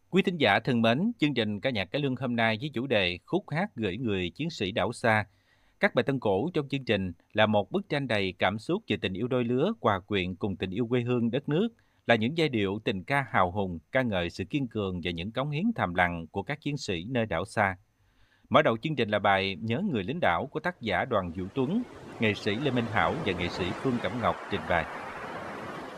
Quý thính giả thân mến, chương trình ca nhạc cải lương hôm nay với chủ đề khúc hát gửi người chiến sĩ đảo xa. Các bài tân cổ trong chương trình là một bức tranh đầy cảm xúc về tình yêu đôi lứa, hòa quyện cùng tình yêu quê hương đất nước, là những giai điệu tình ca hào hùng, ca ngợi sự kiên cường và những cống hiến thầm lặng của các chiến sĩ nơi đảo xa. Mở đầu chương trình là bài Nhớ người lính đảo của tác giả Đoàn Vũ Tuấn, nghệ sĩ Lê Minh Hảo và nghệ sĩ Phương Cẩm Ngọc trình bày.